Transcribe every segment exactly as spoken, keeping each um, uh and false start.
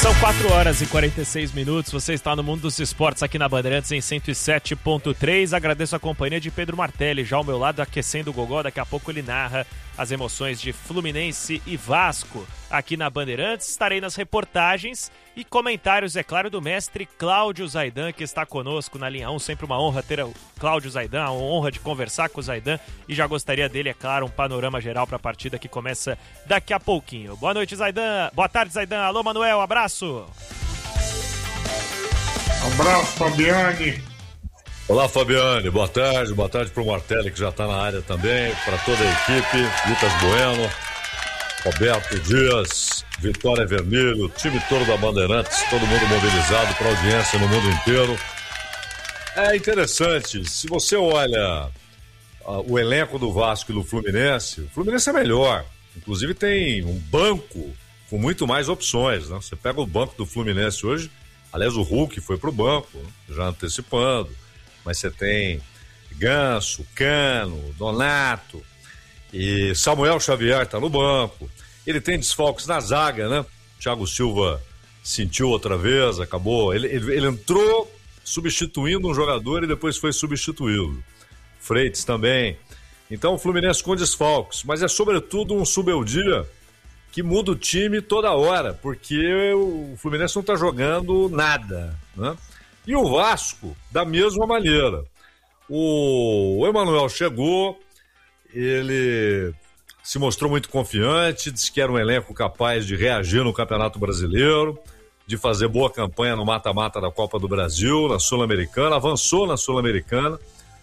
São quatro horas e quarenta e seis minutos, você está no Mundo dos Esportes aqui na Bandeirantes em cento e sete ponto três. Agradeço a companhia de Pedro Martelli, já ao meu lado aquecendo o gogó. Daqui a pouco ele narra as emoções de Fluminense e Vasco aqui na Bandeirantes. Estarei nas reportagens e comentários, é claro, do mestre Cláudio Zaidan, que está conosco na linha um. Sempre uma honra ter o Cláudio Zaidan, a honra de conversar com o Zaidan, e já gostaria dele, é claro, um panorama geral para a partida que começa daqui a pouquinho. Boa noite, Zaidan. Boa tarde, Zaidan. Alô, Manuel, abraço. Abraço, Fabiane. Olá, Fabiane, boa tarde, boa tarde para o Martelli, que já está na área também, para toda a equipe, Lucas Bueno, Roberto Dias, Vitória Vermelho, time todo da Bandeirantes, todo mundo mobilizado para audiência no mundo inteiro. É interessante, se você olha uh, o elenco do Vasco e do Fluminense, o Fluminense é melhor, inclusive tem um banco com muito mais opções, né? Você pega o banco do Fluminense hoje, aliás, o Hulk foi para o banco, já antecipando. Mas você tem Ganso, Cano, Donato e Samuel Xavier está no banco. Ele tem desfalques na zaga, né? Thiago Silva sentiu outra vez, acabou. Ele, ele, ele entrou substituindo um jogador e depois foi substituído. Freitas também. Então o Fluminense com desfalques, mas é sobretudo um Subeldia que muda o time toda hora, porque o Fluminense não está jogando nada, né? E o Vasco, da mesma maneira. O Emanuel chegou, ele se mostrou muito confiante, disse que era um elenco capaz de reagir no Campeonato Brasileiro, de fazer boa campanha no mata-mata da Copa do Brasil, na Sul-Americana, avançou na Sul-Americana,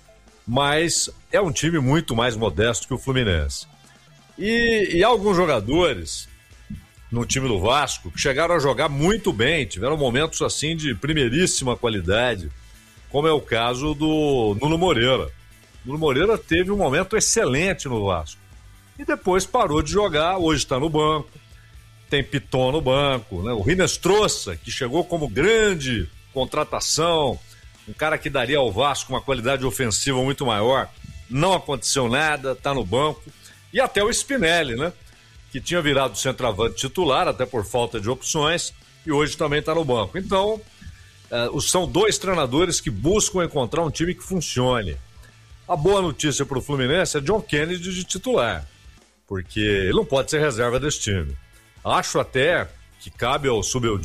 mas é um time muito mais modesto que o Fluminense. E, e alguns jogadores no time do Vasco, que chegaram a jogar muito bem, tiveram momentos assim de primeiríssima qualidade, como é o caso do Nuno Moreira. Nuno Moreira teve um momento excelente no Vasco e depois parou de jogar, hoje está no banco, tem Piton no banco, né? O Rinestrosa, que chegou como grande contratação, um cara que daria ao Vasco uma qualidade ofensiva muito maior, não aconteceu nada, está no banco, e até o Spinelli, né? Que tinha virado centroavante titular, até por falta de opções, e hoje também está no banco. Então, uh, são dois treinadores que buscam encontrar um time que funcione. A boa notícia para o Fluminense é John Kennedy de titular, porque ele não pode ser reserva desse time. Acho até que cabe ao Subeldia